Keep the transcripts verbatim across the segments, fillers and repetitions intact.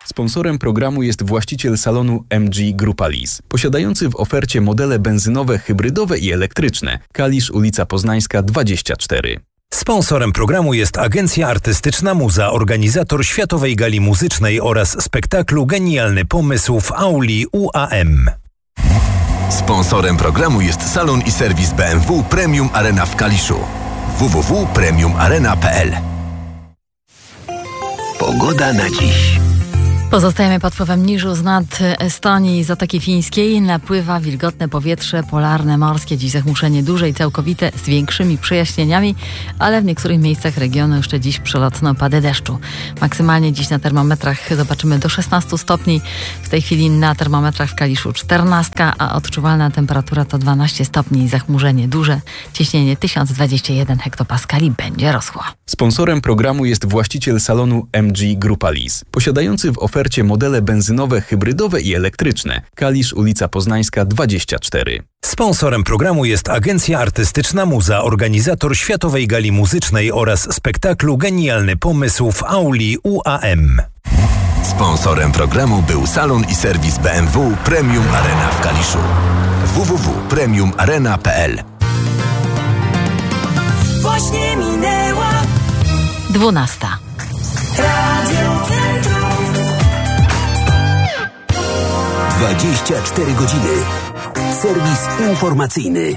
Sponsorem programu jest właściciel salonu M G Grupa Lease, posiadający w ofercie modele benzynowe, hybrydowe i elektryczne. Kalisz, ulica Poznańska dwadzieścia cztery. Sponsorem programu jest Agencja Artystyczna Muza, organizator Światowej Gali Muzycznej oraz spektaklu Genialny Pomysł w auli U A M. Sponsorem programu jest salon i serwis B M W Premium Arena w Kaliszu. w w w kropka premium arena kropka p l. Pogoda na dziś. Pozostajemy pod wpływem niżu z nad Estonii, Zatoki Fińskiej. Napływa wilgotne powietrze polarne, morskie. Dziś zachmurzenie duże i całkowite z większymi przejaśnieniami, ale w niektórych miejscach regionu jeszcze dziś przelotne opady deszczu. Maksymalnie dziś na termometrach zobaczymy do szesnastu stopni. W tej chwili na termometrach w Kaliszu czternastka, a odczuwalna temperatura to dwanaście stopni. Zachmurzenie duże, ciśnienie tysiąc dwadzieścia jeden hektopaskali będzie rosło. Sponsorem programu jest właściciel salonu M G Grupa Lease, posiadający w ofercie modele benzynowe, hybrydowe i elektryczne. Kalisz, ulica Poznańska dwadzieścia cztery. Sponsorem programu jest Agencja Artystyczna Muza, organizator Światowej Gali Muzycznej oraz spektaklu Genialny Pomysł w auli U A M. Sponsorem programu był salon i serwis B M W Premium Arena w Kaliszu. w w w kropka premium arena kropka p l. Właśnie minęła dwunasta. Radio Centrum. dwadzieścia cztery godziny. Serwis informacyjny.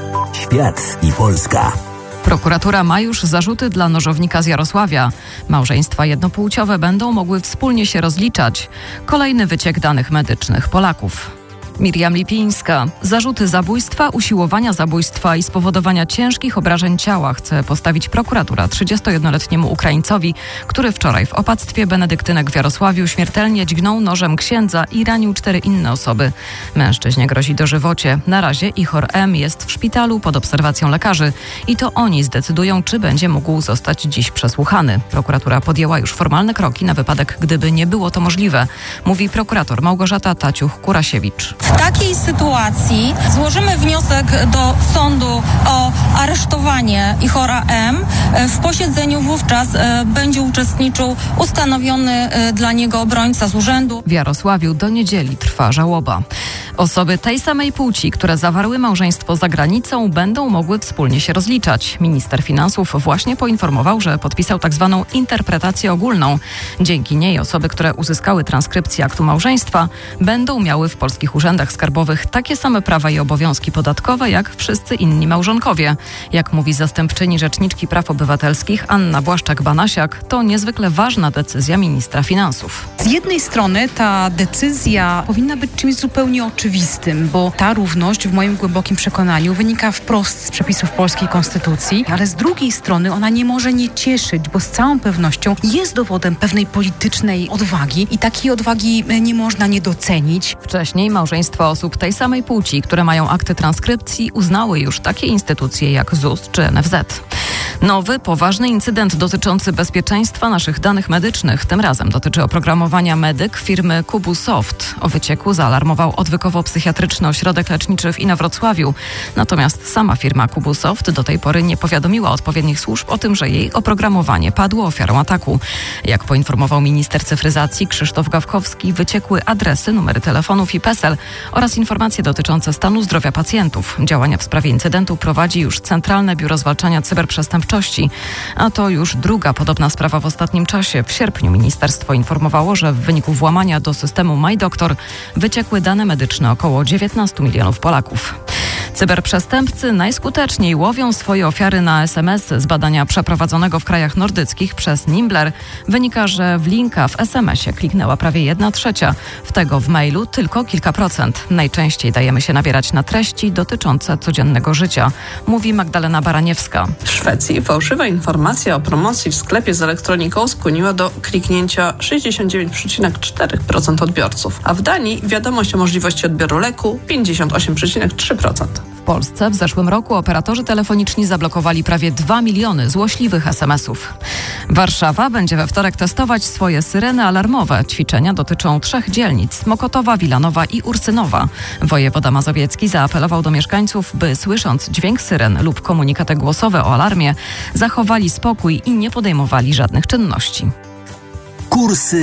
Świat i Polska. Prokuratura ma już zarzuty dla nożownika z Jarosławia. Małżeństwa jednopłciowe będą mogły wspólnie się rozliczać. Kolejny wyciek danych medycznych Polaków. Miriam Lipińska. Zarzuty zabójstwa, usiłowania zabójstwa i spowodowania ciężkich obrażeń ciała chce postawić prokuratura trzydziestojednoletniemu Ukraińcowi, który wczoraj w opactwie benedyktynek w Jarosławiu śmiertelnie dźgnął nożem księdza i ranił cztery inne osoby. Mężczyźnie grozi dożywocie. Na razie Ihor M. jest w szpitalu pod obserwacją lekarzy i to oni zdecydują, czy będzie mógł zostać dziś przesłuchany. Prokuratura podjęła już formalne kroki na wypadek, gdyby nie było to możliwe, mówi prokurator Małgorzata Taciuch-Kurasiewicz. W takiej sytuacji złożymy wniosek do sądu o aresztowanie Ihora M. W posiedzeniu wówczas będzie uczestniczył ustanowiony dla niego obrońca z urzędu. W Jarosławiu do niedzieli trwa żałoba. Osoby tej samej płci, które zawarły małżeństwo za granicą, będą mogły wspólnie się rozliczać. Minister finansów właśnie poinformował, że podpisał tak zwaną interpretację ogólną. Dzięki niej osoby, które uzyskały transkrypcję aktu małżeństwa, będą miały w polskich urzędach skarbowych takie same prawa i obowiązki podatkowe jak wszyscy inni małżonkowie. Jak mówi zastępczyni Rzeczniczki Praw Obywatelskich Anna Błaszczak-Banasiak, to niezwykle ważna decyzja ministra finansów. Z jednej strony ta decyzja powinna być czymś zupełnie oczywistym, bo ta równość w moim głębokim przekonaniu wynika wprost z przepisów polskiej konstytucji, ale z drugiej strony ona nie może nie cieszyć, bo z całą pewnością jest dowodem pewnej politycznej odwagi i takiej odwagi nie można nie docenić. Wcześniej małżeństwa osób tej samej płci, które mają akty transkrypcji, uznały już takie instytucje jak Z U S czy N F Z. Nowy, poważny incydent dotyczący bezpieczeństwa naszych danych medycznych. Tym razem dotyczy oprogramowania Medyk firmy Kubusoft. O wycieku zaalarmował odwykowo-psychiatryczny ośrodek leczniczy w Inowrocławiu. Natomiast sama firma Kubusoft do tej pory nie powiadomiła odpowiednich służb o tym, że jej oprogramowanie padło ofiarą ataku. Jak poinformował minister cyfryzacji Krzysztof Gawkowski, wyciekły adresy, numery telefonów i PESEL oraz informacje dotyczące stanu zdrowia pacjentów. Działania w sprawie incydentu prowadzi już Centralne Biuro Zwalczania Cyberprzestępczości. A to już druga podobna sprawa w ostatnim czasie. W sierpniu ministerstwo informowało, że w wyniku włamania do systemu MyDoktor wyciekły dane medyczne około dziewiętnastu milionów Polaków. Cyberprzestępcy najskuteczniej łowią swoje ofiary na S M S. Z badania przeprowadzonego w krajach nordyckich przez Nimbler wynika, że w linka w S M S-ie kliknęła prawie jedna trzecia. W tego w mailu tylko kilka procent. Najczęściej dajemy się nabierać na treści dotyczące codziennego życia, mówi Magdalena Baraniewska. W Szwecji fałszywa informacja o promocji w sklepie z elektroniką skłoniła do kliknięcia sześćdziesiąt dziewięć przecinek cztery procent odbiorców, a w Danii wiadomość o możliwości odbioru leku pięćdziesiąt osiem przecinek trzy procent. W Polsce w zeszłym roku operatorzy telefoniczni zablokowali prawie dwa miliony złośliwych es em esów. Warszawa będzie we wtorek testować swoje syreny alarmowe. Ćwiczenia dotyczą trzech dzielnic: Mokotowa, Wilanowa i Ursynowa. Wojewoda mazowiecki zaapelował do mieszkańców, by słysząc dźwięk syren lub komunikaty głosowe o alarmie, zachowali spokój i nie podejmowali żadnych czynności. Kursy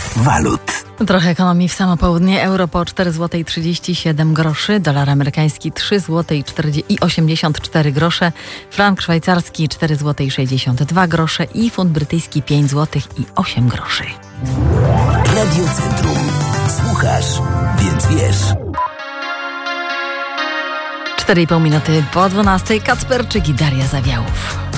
walut. Trochę ekonomii w samo południe. Euro po cztery złote trzydzieści siedem groszy, dolar amerykański trzy złote osiemdziesiąt cztery grosze, frank szwajcarski cztery złote sześćdziesiąt dwa grosze i funt brytyjski pięć złotych osiem groszy. Radio Centrum. Słuchasz, więc wiesz. cztery i pół minuty po dwunastej. Kacperczyk i Daria Zawiałów.